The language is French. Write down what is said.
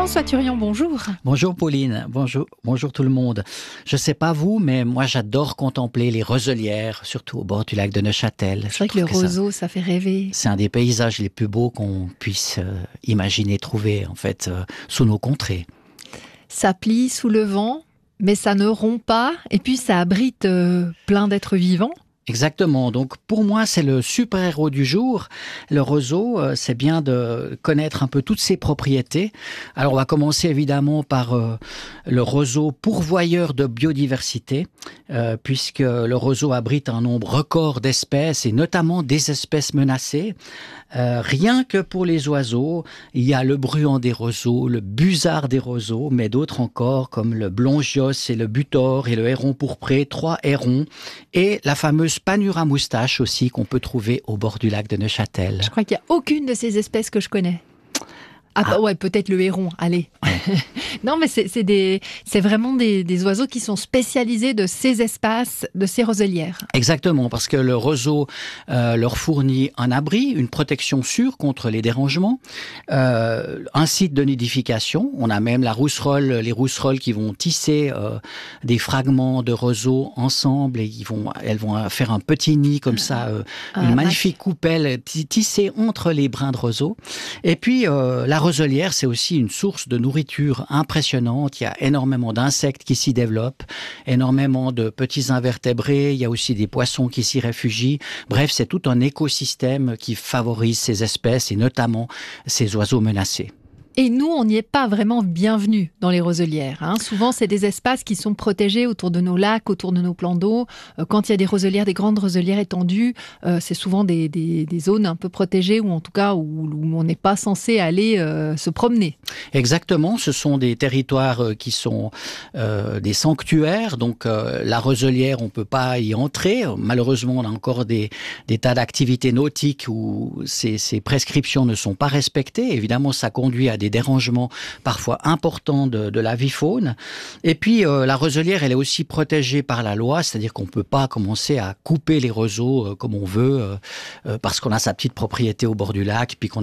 François Turion, bonjour. Bonjour Pauline, bonjour tout le monde. Je sais pas vous, mais moi j'adore contempler les roselières, surtout au bord du lac de Neuchâtel. C'est vrai que le roseau, ça fait rêver. C'est un des paysages les plus beaux qu'on puisse imaginer trouver en fait sous nos contrées. Ça plie sous le vent, mais ça ne rompt pas, et puis ça abrite plein d'êtres vivants. Exactement. Donc pour moi, c'est le super-héros du jour. Le roseau, c'est bien de connaître un peu toutes ses propriétés. Alors on va commencer évidemment par le roseau pourvoyeur de biodiversité, puisque le roseau abrite un nombre record d'espèces et notamment des espèces menacées. Rien que pour les oiseaux, il y a le bruant des roseaux, le busard des roseaux, mais d'autres encore comme le blongios et le butor et le héron pourpré, 3 hérons, et la fameuse panure à moustache aussi qu'on peut trouver au bord du lac de Neuchâtel. Je crois qu'il n'y a aucune de ces espèces que je connais. Ah ouais, peut-être le héron, allez. Non, mais c'est vraiment des oiseaux qui sont spécialisés de ces espaces, de ces roselières. Exactement, parce que le roseau leur fournit un abri, une protection sûre contre les dérangements, un site de nidification. On a même les rousserolles qui vont tisser des fragments de roseau ensemble et elles vont faire un petit nid comme ça, une magnifique coupelle tissée entre les brins de roseau. Et puis la roselière, c'est aussi une source de nourriture impressionnante. Il y a énormément d'insectes qui s'y développent, énormément de petits invertébrés. Il y a aussi des poissons qui s'y réfugient. Bref, c'est tout un écosystème qui favorise ces espèces et notamment ces oiseaux menacés. Et nous, on n'y est pas vraiment bienvenus dans les roselières. Hein. Souvent, c'est des espaces qui sont protégés autour de nos lacs, autour de nos plans d'eau. Quand il y a des roselières, des grandes roselières étendues, c'est souvent des zones un peu protégées ou en tout cas où on n'est pas censé aller se promener. Exactement, ce sont des territoires qui sont des sanctuaires. Donc la roselière, on ne peut pas y entrer. Malheureusement, on a encore des tas d'activités nautiques où ces prescriptions ne sont pas respectées. Évidemment, ça conduit à des dérangements parfois importants de la vie faune. Et puis, la roselière, elle est aussi protégée par la loi, c'est-à-dire qu'on ne peut pas commencer à couper les roseaux comme on veut, parce qu'on a sa petite propriété au bord du lac, puis qu'on